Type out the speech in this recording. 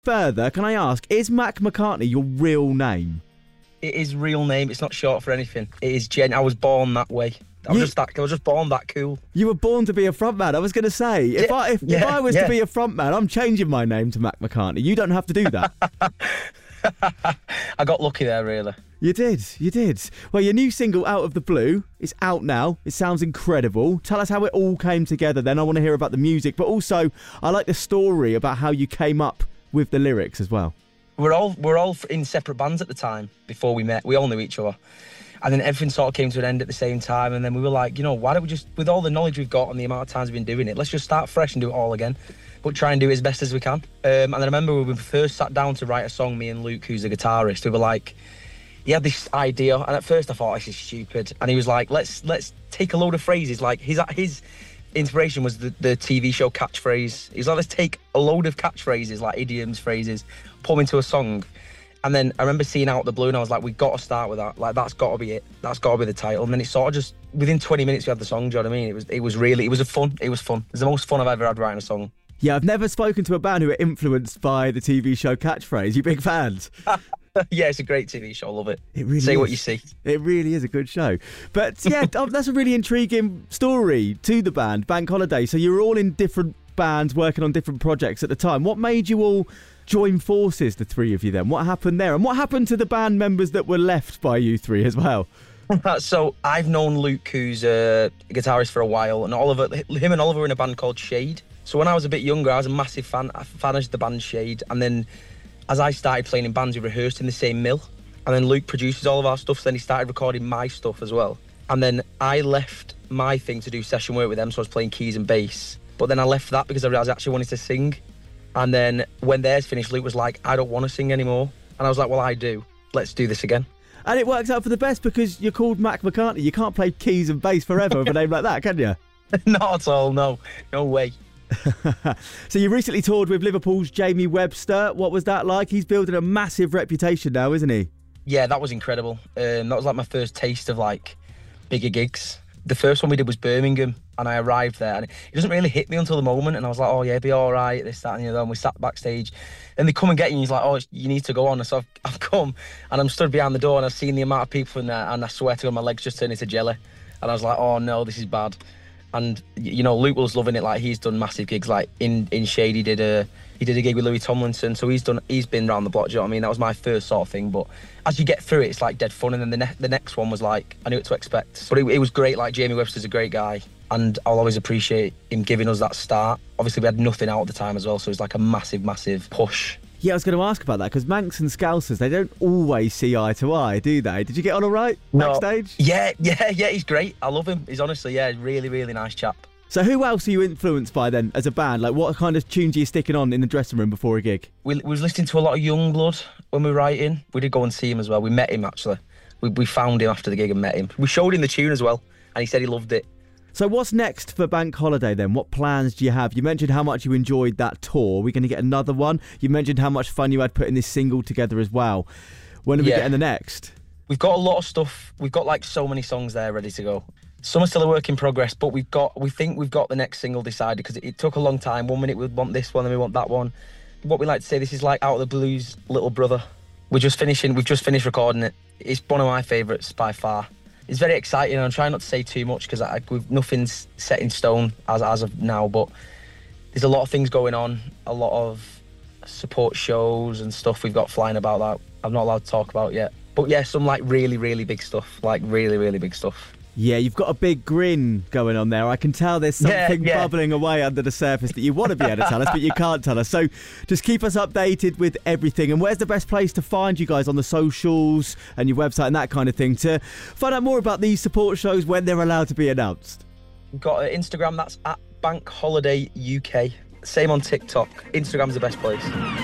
further, can I ask, is Mac McCartney your real name? It is real name. It's not short for anything. It is I was born that way. I was just born that cool. You were born to be a frontman. I was going to say, if I was to be a frontman, I'm changing my name to Mac McCartney. You don't have to do that. I got lucky there, really. You did. Well, your new single, Out of the Blue, is out now. It sounds incredible. Tell us how it all came together then. I want to hear about the music, but also I like the story about how you came up with the lyrics as well. We're all in separate bands at the time before we met. We all knew each other. And then everything sort of came to an end at the same time. And then we were like, why don't we just, with all the knowledge we've got and the amount of times we've been doing it, let's just start fresh and do it all again, but try and do it as best as we can. And I remember when we first sat down to write a song, me and Luke, who's the guitarist, we were like, he had this idea. And at first I thought, this is stupid. And he was like, let's take a load of phrases. Like his inspiration was the TV show catchphrase. He's like, let's take a load of catchphrases, like idioms, phrases, put them into a song. And then I remember seeing Out the Blue and I was like, we've got to start with that. Like, that's got to be it. That's got to be the title. And then it sort of just, within 20 minutes we had the song, do you know what I mean? It was fun. It was the most fun I've ever had writing a song. Yeah, I've never spoken to a band who are influenced by the TV show Catchphrase. You big fans? Yeah, it's a great TV show. I love it. It really Say is. what you see. It really is a good show. But yeah, that's a really intriguing story to the band, Bank Holiday. So you were all in different bands working on different projects at the time. What made you all join forces, the three of you then? What happened there? And what happened to the band members that were left by you three as well? So I've known Luke, who's a guitarist, for a while, and him and Oliver were in a band called Shade. So when I was a bit younger, I was a massive fan of the band Shade. And then as I started playing in bands, we rehearsed in the same mill. And then Luke produces all of our stuff, so then he started recording my stuff as well. And then I left my thing to do session work with them, so I was playing keys and bass. But then I left that because I realised I actually wanted to sing. And then when theirs finished, Luke was like, I don't want to sing anymore. And I was like, well, I do. Let's do this again. And it works out for the best because you're called Mac McCartney. You can't play keys and bass forever with a name like that, can you? Not at all, no. No way. So you recently toured with Liverpool's Jamie Webster. What was that like? He's building a massive reputation now, isn't he? Yeah, that was incredible. That was like my first taste of like bigger gigs. The first one we did was Birmingham, and I arrived there, and it doesn't really hit me until the moment, and I was like, oh yeah, be all right, this, that, and the other, and we sat backstage, and they come and get you, and he's like, oh, you need to go on, and so I've come, and I'm stood behind the door, and I've seen the amount of people in there, and I swear to God, my legs just turned into jelly, and I was like, oh no, this is bad. And Luke was loving it. Like, he's done massive gigs, like in Shade, he did a gig with Louis Tomlinson, so he's been around the block, do you know what I mean? That was my first sort of thing, but as you get through it, it's like dead fun. And then the next one was like, I knew what to expect, but it was great. Like, Jamie Webster's a great guy, and I'll always appreciate him giving us that start. Obviously we had nothing out at the time as well, so it was like a massive push. Yeah, I was going to ask about that, because Manx and Scousers, they don't always see eye to eye, do they? Did you get on all right backstage? Yeah, he's great. I love him. He's honestly, really, really nice chap. So who else are you influenced by then as a band? Like, what kind of tunes are you sticking on in the dressing room before a gig? We was listening to a lot of Youngblood when we were writing. We did go and see him as well. We met him, actually. We found him after the gig and met him. We showed him the tune as well, and he said he loved it. So what's next for Bank Holiday then? What plans do you have? You mentioned how much you enjoyed that tour. Are we going to get another one? You mentioned how much fun you had putting this single together as well. When are we getting the next? We've got a lot of stuff. We've got like so many songs there ready to go. Some are still a work in progress, but we think we've got the next single decided, because it took a long time. 1 minute we want this one, then we want that one. What we like to say, this is like Out of the Blue's little brother. We've just finished recording it. It's one of my favourites by far. It's very exciting, and I'm trying not to say too much because nothing's set in stone as of now, but there's a lot of things going on, a lot of support shows and stuff we've got flying about that I'm not allowed to talk about yet. But yeah, some like really, really big stuff, like really, really big stuff. Yeah, you've got a big grin going on there. I can tell there's something bubbling away under the surface that you want to be able to tell us, but you can't tell us. So just keep us updated with everything. And where's the best place to find you guys on the socials and your website and that kind of thing to find out more about these support shows when they're allowed to be announced? We've got Instagram, that's at Bank Holiday UK. Same on TikTok. Instagram's the best place.